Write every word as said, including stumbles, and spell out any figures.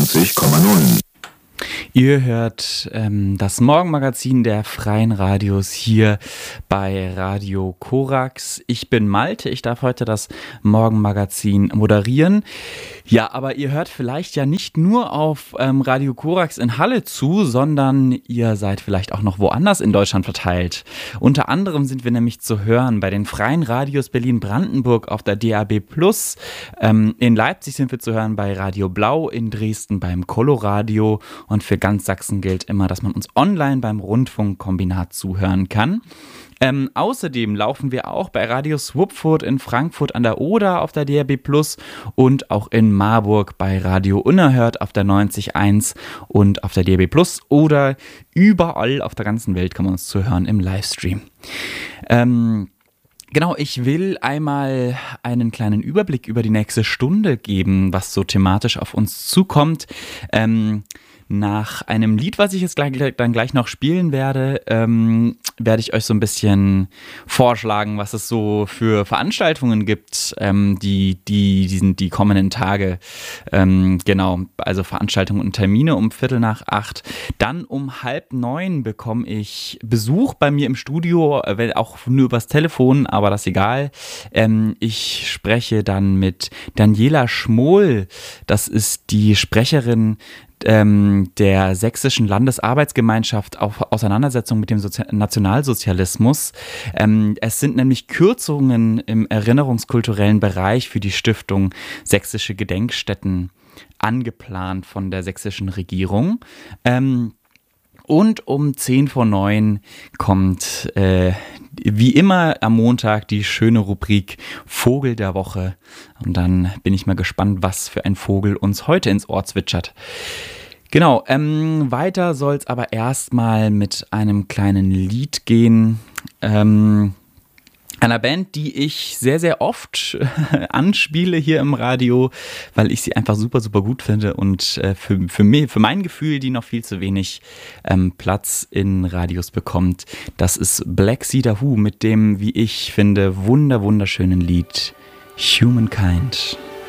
neunundneunzig Komma null. Ihr hört ähm, das Morgenmagazin der Freien Radios hier bei Radio Korax. Ich bin Malte, ich darf heute das Morgenmagazin moderieren. Ja, aber ihr hört vielleicht ja nicht nur auf ähm, Radio Korax in Halle zu, sondern ihr seid vielleicht auch noch woanders in Deutschland verteilt. Unter anderem sind wir nämlich zu hören bei den Freien Radios Berlin-Brandenburg auf der D A B plus. Ähm, in Leipzig sind wir zu hören bei Radio Blau, in Dresden beim Coloradio. Und für ganz Sachsen gilt immer, dass man uns online beim Rundfunkkombinat zuhören kann. Ähm, außerdem laufen wir auch bei Radio Swupfurt in Frankfurt an der Oder auf der D A B plus und auch in Marburg bei Radio Unerhört auf der neunzig Komma eins und auf der D A B plus oder überall auf der ganzen Welt kann man uns zuhören im Livestream. Ähm, Genau, ich will einmal einen kleinen Überblick über die nächste Stunde geben, was so thematisch auf uns zukommt. Ähm, Nach einem Lied, was ich jetzt gleich, dann gleich noch spielen werde, ähm, werde ich euch so ein bisschen vorschlagen, was es so für Veranstaltungen gibt, ähm, die, die, die, sind die kommenden Tage. Ähm, genau, also Veranstaltungen und Termine um Viertel nach acht. Dann um halb neun bekomme ich Besuch bei mir im Studio, auch nur übers Telefon, aber das ist egal. Ähm, ich spreche dann mit Daniela Schmohl, das ist die Sprecherin der Sächsischen Landesarbeitsgemeinschaft auf Auseinandersetzung mit dem Sozi- Nationalsozialismus. Ähm, es sind nämlich Kürzungen im erinnerungskulturellen Bereich für die Stiftung Sächsische Gedenkstätten angeplant von der sächsischen Regierung. Ähm, Und um zehn vor neun kommt äh, wie immer am Montag die schöne Rubrik Vogel der Woche. Und dann bin ich mal gespannt, was für ein Vogel uns heute ins Ohr zwitschert. Genau, ähm, weiter soll es aber erstmal mit einem kleinen Lied gehen. Ähm, Einer Band, die ich sehr, sehr oft anspiele hier im Radio, weil ich sie einfach super, super gut finde und äh, für, für, mich, für mein Gefühl, die noch viel zu wenig ähm, Platz in Radios bekommt. Das ist Black Cedar Who mit dem, wie ich finde, wunder, wunderschönen Lied Humankind.